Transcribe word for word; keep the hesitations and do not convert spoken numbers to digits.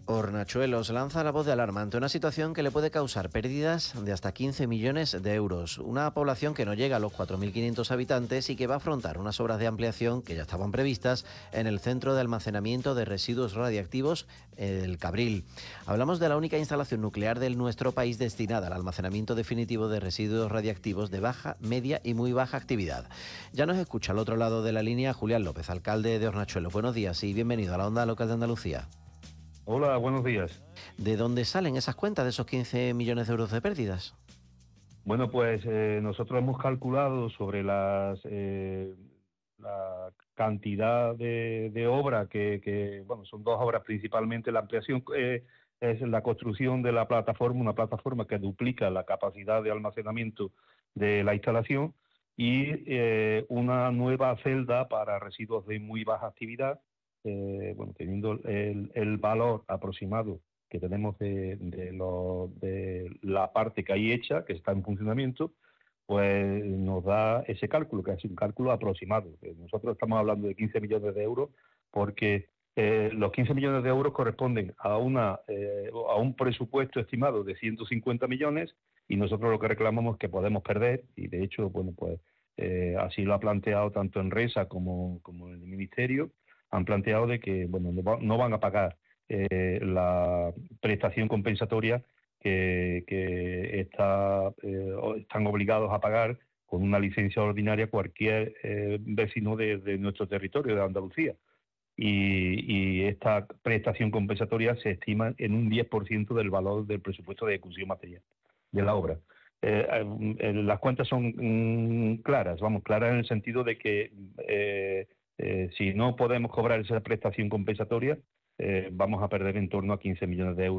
Hornachuelos lanza la voz de alarma ante una situación que le puede causar pérdidas de hasta quince millones de euros. Una población que no llega a los cuatro mil quinientos habitantes y que va a afrontar unas obras de ampliación que ya estaban previstas en el centro de almacenamiento de residuos radiactivos, el Cabril. Hablamos de la única instalación nuclear de nuestro país destinada al almacenamiento definitivo de residuos radiactivos de baja, media y muy baja actividad. Ya nos escucha al otro lado de la línea Julián López, alcalde de Hornachuelos. Buenos días y bienvenido a la Onda Local de Andalucía. Hola, buenos días. ¿De dónde salen esas cuentas de esos quince millones de euros de pérdidas? Bueno, pues eh, nosotros hemos calculado sobre las eh, la cantidad de, de obra que, que, bueno, son dos obras principalmente. La ampliación eh, es la construcción de la plataforma, una plataforma que duplica la capacidad de almacenamiento de la instalación y eh, una nueva celda para residuos de muy baja actividad, eh, bueno, teniendo el, el valor aproximado que tenemos de, de, lo, de la parte que hay hecha, que está en funcionamiento, pues nos da ese cálculo, que es un cálculo aproximado. Nosotros estamos hablando de quince millones de euros porque eh, los quince millones de euros corresponden a, una, eh, a un presupuesto estimado de ciento cincuenta millones y nosotros lo que reclamamos es que podemos perder, y de hecho, bueno, pues eh, así lo ha planteado tanto Enresa como, como el Ministerio, han planteado de que, bueno, no, va, no van a pagar Eh, la prestación compensatoria que, que está, eh, están obligados a pagar con una licencia ordinaria cualquier eh, vecino de, de nuestro territorio, de Andalucía. Y, y esta prestación compensatoria se estima en un diez por ciento del valor del presupuesto de ejecución material de la obra. Eh, eh, las cuentas son mm, claras, vamos, claras en el sentido de que eh, eh, si no podemos cobrar esa prestación compensatoria, eh, vamos a perder en torno a quince millones de euros.